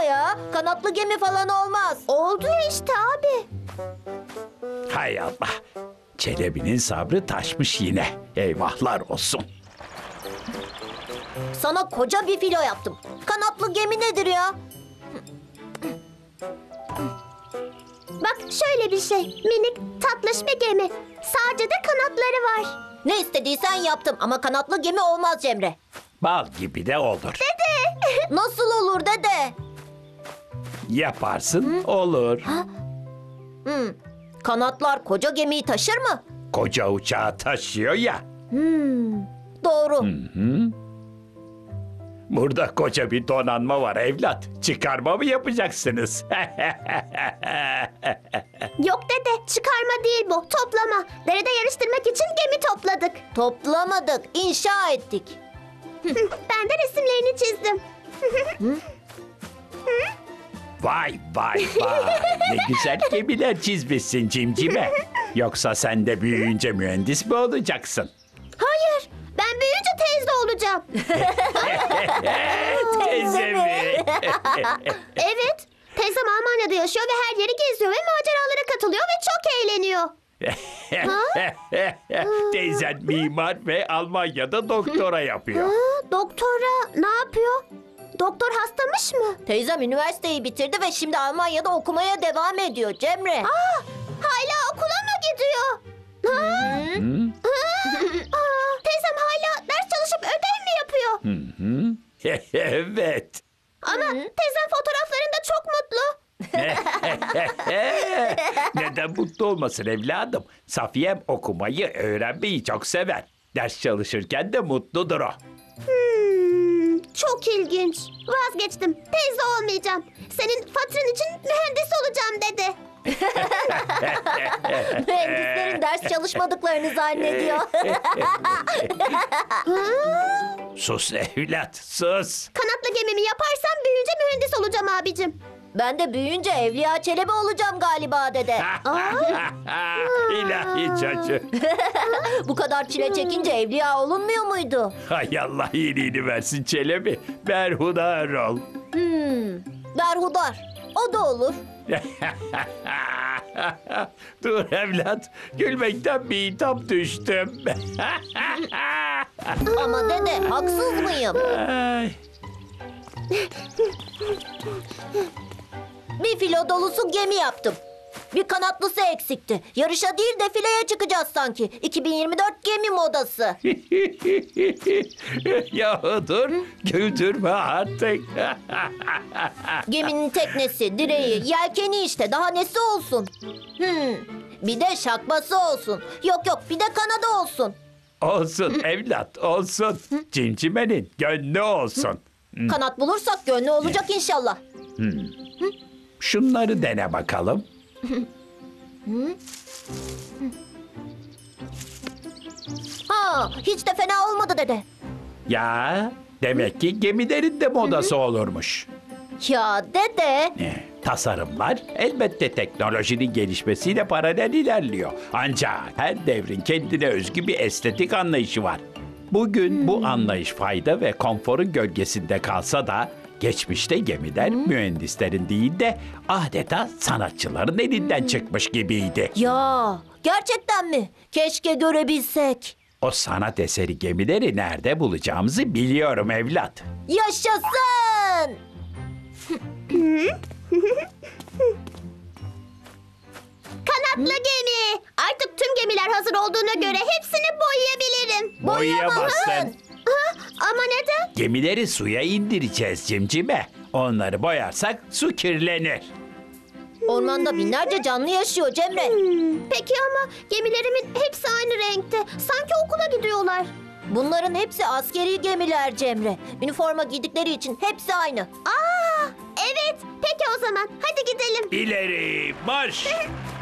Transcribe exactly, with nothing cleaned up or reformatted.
ya. Kanatlı gemi falan olmaz. Oldu ya işte abi. Hay Allah. Çelebi'nin sabrı taşmış yine. Eyvahlar olsun. Sana koca bir filo yaptım. Kanatlı gemi nedir ya? Bak şöyle bir şey. Minik tatlış bir gemi. Sadece de kanatları var. Ne istediysen yaptım ama kanatlı gemi olmaz Cemre. Bal gibi de olur. Nasıl olur dede? Yaparsın olur. Hmm. Kanatlar koca gemiyi taşır mı? Koca uçağı taşıyor ya. Doğru. Burada koca bir donanma var evlat. Çıkarma mı yapacaksınız? Yok dede, çıkarma değil bu, toplama. Derede yarıştırmak için gemi topladık. Toplamadık, inşa ettik. Ben de resimlerini çizdim. Vay vay vay. Ne güzel gemiler çizmişsin cimcime. Yoksa sen de büyüyünce mühendis mi olacaksın? Hayır, ben büyüyünce teyze olacağım. Teyze mi? Evet, teyzem Almanya'da yaşıyor ve her yeri geziyor ve maceralara katılıyor ve çok eğleniyor. Teyzen mimar ve Almanya'da doktora yapıyor. Ha, doktora ne yapıyor? Doktor hastamış mı? Teyzem üniversiteyi bitirdi ve şimdi Almanya'da okumaya devam ediyor Cemre. Aa, hala okula mı gidiyor? Ha? Aa, teyzem hala ders çalışıp ödev mi yapıyor? Evet. Ama teyzem fotoğraflarında çok mutlu. Neden mutlu olmasın evladım? Safiyem okumayı, öğrenmeyi çok sever. Ders çalışırken de mutludur o. Hmm, çok ilginç. Vazgeçtim. Teyze olmayacağım. Senin fatrin için mühendis olacağım dedi. Mühendislerin ders çalışmadıklarını zannediyor. Sus evlat, sus. Kanatlı gemimi yaparsam büyüyünce mühendis olacağım abicim. Ben de büyüyünce Evliya Çelebi olacağım galiba dede. İlahi çocuk. Bu kadar çile çekince evliya olunmuyor muydu? Hay Allah iyiliğini versin Çelebi. Berhudar ol. Hmm, berhudar. O da olur. Dur evlat, gülmekten bir hitap düştüm. Ama dede haksız mıyım? Ay. Bir filo dolusu gemi yaptım. Bir kanatlısı eksikti. Yarışa değil defileye çıkacağız sanki. iki bin yirmi dört gemi modası. Yahu dur, güldürme artık. Geminin teknesi, direği, yelkeni işte. Daha nesi olsun? Hmm, bir de şakması olsun. Yok yok bir de kanadı olsun. Olsun evlat, olsun. Cimcimenin gönlü olsun. Kanat bulursak gönlü olacak inşallah. Şunları dene bakalım. Ha, hiç de fena olmadı dede. Ya, demek ki gemilerin de modası olurmuş. Ya dede. Eh, Tasarımlar elbette teknolojinin gelişmesiyle paralel ilerliyor. Ancak her devrin kendine özgü bir estetik anlayışı var. Bugün bu anlayış fayda ve konforun gölgesinde kalsa da geçmişte gemiler mühendislerin değil de adeta sanatçıların elinden çıkmış gibiydi. Ya gerçekten mi? Keşke görebilsek. O sanat eseri gemileri nerede bulacağımızı biliyorum evlat. Yaşasın! Kanatlı gemi. Artık tüm gemiler hazır olduğuna göre hepsini boyayabilirim. Boyayamazsın. Ha, ama neden? Gemileri suya indireceğiz cimcime. Onları boyarsak su kirlenir. Ormanda binlerce canlı yaşıyor Cemre. Hmm, peki ama gemilerimin hepsi aynı renkte. Sanki okula gidiyorlar. Bunların hepsi askeri gemiler Cemre. Üniforma giydikleri için hepsi aynı. Aa, evet. Peki o zaman hadi gidelim. İleri marş!